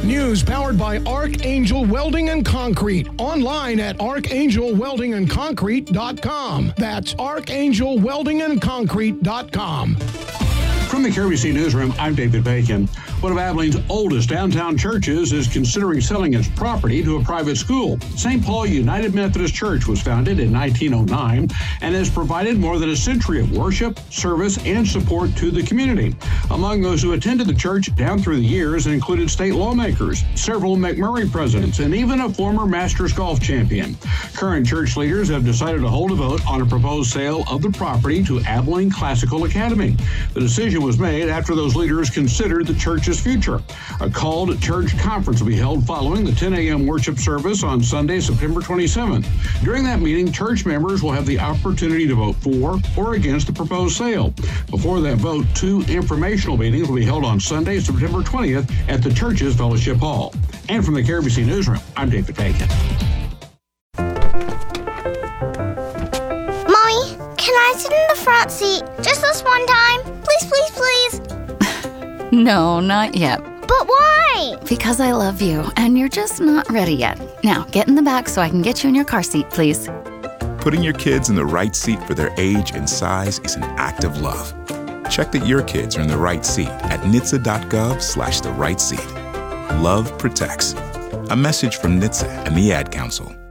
News powered by Archangel Welding and Concrete. Online at archangelweldingandconcrete.com. That's archangelweldingandconcrete.com. From the KRBC Newsroom, I'm David Bacon. One of Abilene's oldest downtown churches is considering selling its property to a private school. St. Paul United Methodist Church was founded in 1909 and has provided more than a century of worship, service, and support to the community. Among those who attended the church down through the years included state lawmakers, several McMurray presidents, and even a former Masters golf champion. Current church leaders have decided to hold a vote on a proposed sale of the property to Abilene Classical Academy. The decision was made after those leaders considered the church's future. A called church conference will be held following the 10 a.m. worship service on Sunday, September 27th. During that meeting, church members will have the opportunity to vote for or against the proposed sale. Before that vote, 2 informational meetings will be held on Sunday, September 20th at the church's fellowship hall. And from the KRBC Newsroom, I'm David Bacon. Mommy, can I sit in the front seat just this one time? Please, please, please. No, not yet. But why? Because I love you, and you're just not ready yet. Now, get in the back so I can get you in your car seat, please. Putting your kids in the right seat for their age and size is an act of love. Check that your kids are in the right seat at NHTSA.gov/the right seat. Love protects. A message from NHTSA and the Ad Council.